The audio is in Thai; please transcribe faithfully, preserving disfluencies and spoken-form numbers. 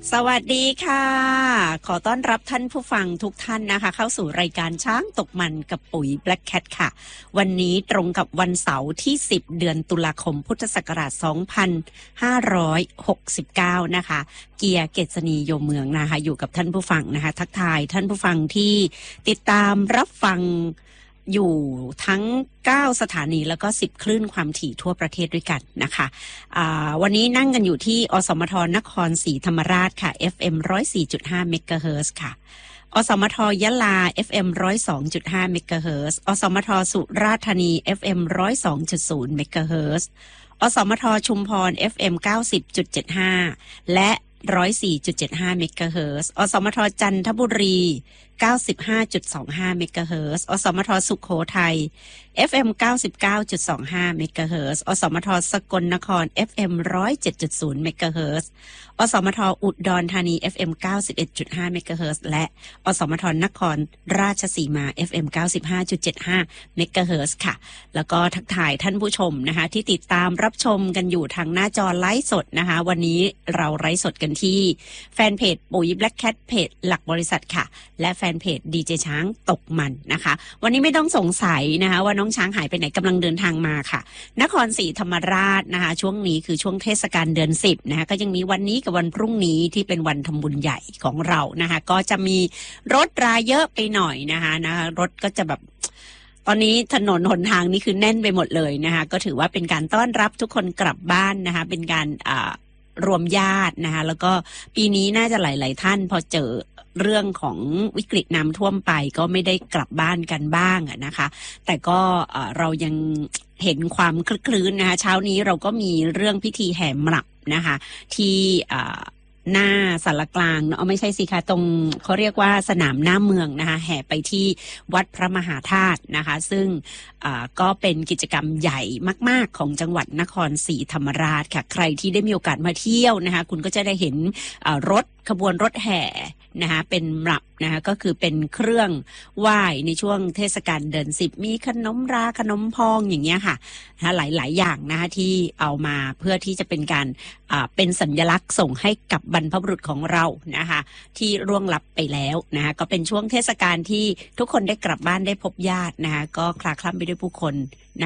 สวัสดีค่ะขอต้อนรับท่านผู้ฟังทุกท่านนะคะเข้าสู่รายการช้างตกมันกับปุ๋ย Black Cat ค่ะวันนี้ตรงกับวันเสาร์ที่สิบเดือนตุลาคมพุทธศักราชสองพันห้าร้อยหกสิบเก้านะคะเกียร์เกษณีโยมเมืองนะคะอยู่กับท่านผู้ฟังนะคะทักทายท่านผู้ฟังที่ติดตามรับฟังอยู่ทั้งเก้าสถานีแล้วก็สิบคลื่นความถี่ทั่วประเทศด้วยกันนะคะะวันนี้นั่งกันอยู่ที่อสมทนครศรีธรรมราชค่ะ เอฟ เอ็ม หนึ่งร้อยสี่จุดห้า เมกะเฮิรตซ์ค่ะอสมทยะลา เอฟ เอ็ม หนึ่งร้อยสองจุดห้า เมกะเฮิรตซ์อสมทสุราษฎร์ธานี เอฟ เอ็ม หนึ่งร้อยสองจุดศูนย์ เมกะเฮิรตซ์อสมทชุมพร เอฟ เอ็ม เก้าสิบจุดเจ็ดห้า และ หนึ่งร้อยสี่จุดเจ็ดห้า เมกะเฮิรตซ์อสมทจันทบุรี เก้าสิบห้าจุดสองห้า เมกะเฮิรตซ์อสมทสุโขทัย เอฟ เอ็ม เก้าสิบเก้าจุดสองห้า เมกะเฮิรตซ์อสมทสกลนคร เอฟ เอ็ม หนึ่งร้อยเจ็ดจุดศูนย์ เมกะเฮิรตซ์อสมทอุดรธานี เอฟ เอ็ม เก้าสิบเอ็ดจุดห้า เมกะเฮิรตซ์และอสมทนครราชสีมา เอฟ เอ็ม เก้าสิบห้าจุดเจ็ดห้า เมกะเฮิรตซ์ค่ะแล้วก็ทักทายท่านผู้ชมนะคะที่ติดตามรับชมกันอยู่ทางหน้าจอไลฟ์สดนะคะวันนี้เราไลฟ์สดกันที่แฟนเพจปุ๋ย Black Cat เพจหลักบริษัทค่ะและแฟนเพจดีเจช้างตกมันนะคะวันนี้ไม่ต้องสงสัยนะคะว่าน้องช้างหายไปไหนกำลังเดินทางมาค่ะนครศรีธรรมราชนะคะช่วงนี้คือช่วงเทศกาลเดือนสิบนะคะก็ยังมีวันนี้กับวันพรุ่งนี้ที่เป็นวันทำบุญใหญ่ของเรานะคะก็จะมีรถราเยอะไปหน่อยนะคะนะคะรถก็จะแบบตอนนี้ถนนหนทางนี่คือแน่นไปหมดเลยนะคะก็ถือว่าเป็นการต้อนรับทุกคนกลับบ้านนะคะเป็นการอ่ารวมญาตินะคะแล้วก็ปีนี้น่าจะหลายๆท่านพอเจอเรื่องของวิกฤตน้ำท่วมไปก็ไม่ได้กลับบ้านกันบ้างนะคะแต่ก็เรายังเห็นความคลึกคลื้นนะคะเช้านี้เราก็มีเรื่องพิธีแห่หมลับนะคะที่หน้าสารกลางเนาะไม่ใช่สิคะตรงเขาเรียกว่าสนามหน้าเมืองนะคะแห่ไปที่วัดพระมหาธาตุนะคะซึ่งก็เป็นกิจกรรมใหญ่มากๆของจังหวัดนครศรีธรรมราชค่ะใครที่ได้มีโอกาสมาเที่ยวนะคะคุณก็จะได้เห็นรถขบวนรถแห่นะคะเป็นหลับนะคะก็คือเป็นเครื่องไหว้ในช่วงเทศกาลเดือนสิบมีขนมราขนมพองอย่างเงี้ยค่ะนะหลายๆอย่างนะคะที่เอามาเพื่อที่จะเป็นการเป็นสัญลักษณ์ส่งให้กับบรรพบุรุษของเรานะคะที่ร่วงลับไปแล้วนะคะก็เป็นช่วงเทศกาลที่ทุกคนได้กลับบ้านได้พบญาตินะคะก็คลาคล่ำไปด้วยผู้คน